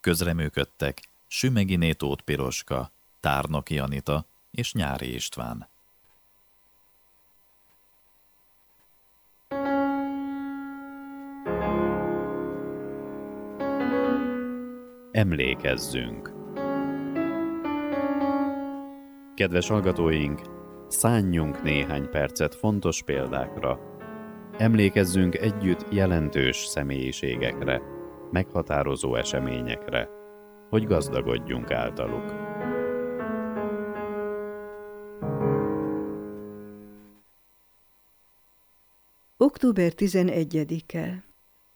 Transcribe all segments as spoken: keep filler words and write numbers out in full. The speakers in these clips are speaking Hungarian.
Közreműködtek Sümeghiné Tóth Piroska, Tárnoki Anita és Nyári István. Emlékezzünk! Kedves hallgatóink, szánjunk néhány percet fontos példákra. Emlékezzünk együtt jelentős személyiségekre, meghatározó eseményekre, hogy gazdagodjunk általuk. október tizenegyedike.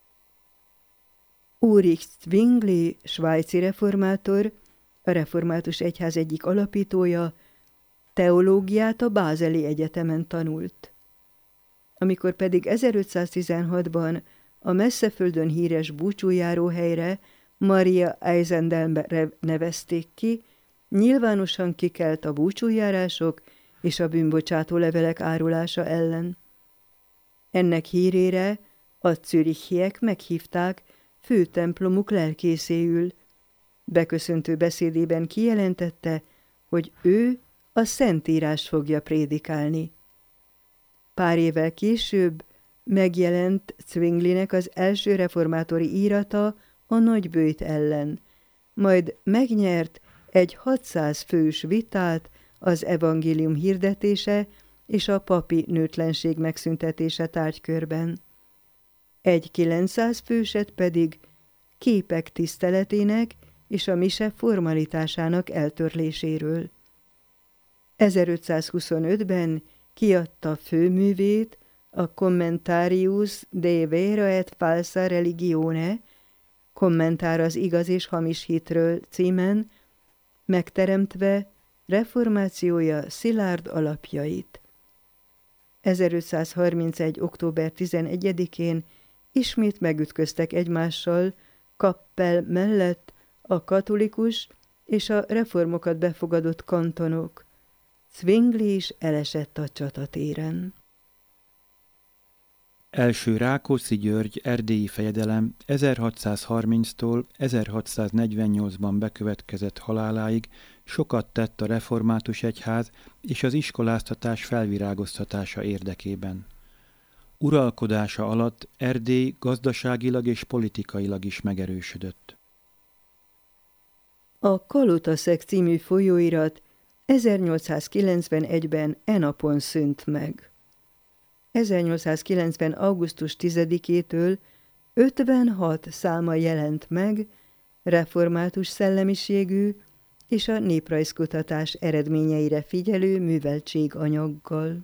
Ulrich Zwingli, svájci reformátor, a református egyház egyik alapítója, teológiát a Bázeli Egyetemen tanult. Amikor pedig ezerötszáztizenhatban a messzeföldön híres búcsújáróhelyre Maria Eisendelre nevezték ki, nyilvánosan kikelt a búcsújárások és a bűnbocsátó levelek árulása ellen. Ennek hírére a zürichiek meghívták főtemplomuk lelkészéül. Beköszöntő beszédében kijelentette, hogy ő a Szentírás fogja prédikálni. Pár évvel később megjelent Zwinglinek az első reformátori írata a Nagyböjt ellen, majd megnyert egy hatszáz fős vitát az evangélium hirdetése és a papi nőtlenség megszüntetése tárgykörben. Egy kilencszáz főset pedig képek tiszteletének és a mise formalitásának eltörléséről. ezerötszázhuszonötben kiadta főművét, a Commentarius de vera et falsa religione, kommentár az igaz és hamis hitről címen, megteremtve reformációja szilárd alapjait. ezerötszázharmincegy. október tizenegyedikén ismét megütköztek egymással Kappel mellett a katolikus és a reformokat befogadott kantonok. Zwingli is elesett a csatatéren. Első Rákóczi György erdélyi fejedelem ezerhatszázharminctól ezerhatszáznegyvennyolcban bekövetkezett haláláig sokat tett a református egyház és az iskoláztatás felvirágoztatása érdekében. Uralkodása alatt Erdély gazdaságilag és politikailag is megerősödött. A Kalotaszeg című folyóirat ezernyolcszázkilencvenegyben e napon szűnt meg. ezernyolcszázkilencven. augusztus tizedikétől ötvenhat száma jelent meg, református szellemiségű és a néprajzkutatás eredményeire figyelő műveltséganyaggal.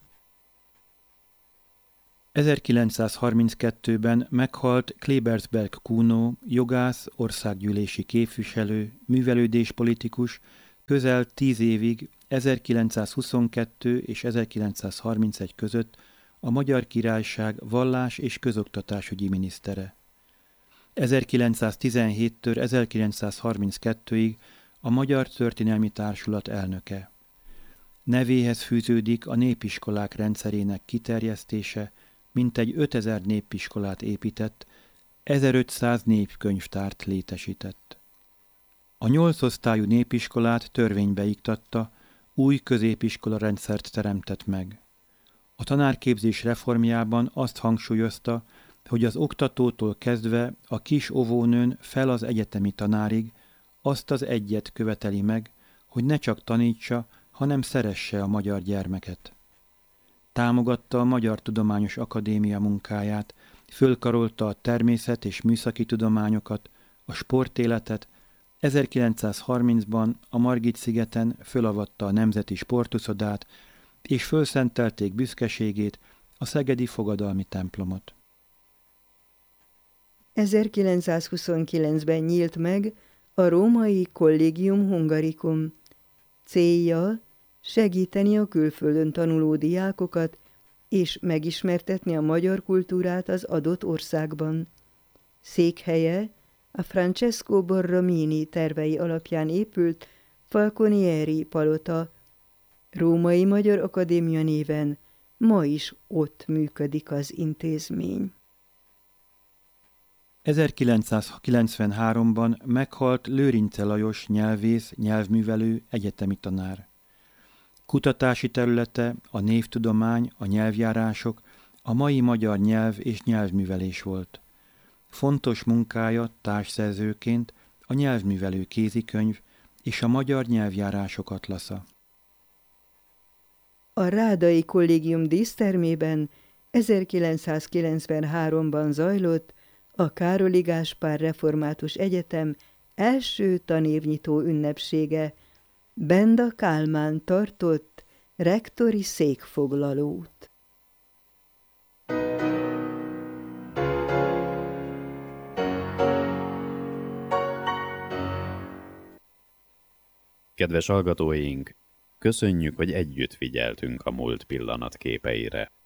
ezerkilencszázharminckettőben meghalt Klebersberg Kuno, jogász, országgyűlési képviselő, művelődéspolitikus, közel tíz évig, ezerkilencszázhuszonkettő és ezerkilencszázharmincegy között a Magyar Királyság vallás- és közoktatásügyi minisztere. ezerkilencszáztizenhéttől ezerkilencszázharminckettőig a Magyar Történelmi Társulat elnöke. Nevéhez fűződik a népiskolák rendszerének kiterjesztése, mintegy ötezer népiskolát épített, ezerötszáz népkönyvtárt létesített. A nyolcosztályú népiskolát törvénybe iktatta, új középiskola rendszert teremtett meg. A tanárképzés reformjában azt hangsúlyozta, hogy az oktatótól kezdve a kis óvónőn fel az egyetemi tanárig azt az egyet követeli meg, hogy ne csak tanítsa, hanem szeresse a magyar gyermeket. Támogatta a Magyar Tudományos Akadémia munkáját, fölkarolta a természet- és műszaki tudományokat, a sportéletet, ezerkilencszázharmincban a Margit-szigeten fölavatta a Nemzeti Sportuszodát, és fölszentelték büszkeségét, a szegedi fogadalmi templomot. ezerkilencszázhuszonkilencben nyílt meg a római Collegium Hungaricum. Célja segíteni a külföldön tanuló diákokat és megismertetni a magyar kultúrát az adott országban. Székhelye a Francesco Borromini tervei alapján épült Falconieri palota, Római Magyar Akadémia néven ma is ott működik az intézmény. ezerkilencszázkilencvenháromban meghalt Lőrince Lajos nyelvész, nyelvművelő, egyetemi tanár. Kutatási területe a névtudomány, a nyelvjárások, a mai magyar nyelv és nyelvművelés volt. Fontos munkája társszerzőként a nyelvművelő kézikönyv és a magyar nyelvjárások atlasza. A Rádai Kollégium dísztermében ezerkilencszázkilencvenháromban zajlott a Károli Gáspár Református Egyetem első tanévnyitó ünnepsége. Benda Kálmán tartott rektori székfoglalót. Kedves hallgatóink, köszönjük, hogy együtt figyeltünk a múlt pillanatképeire.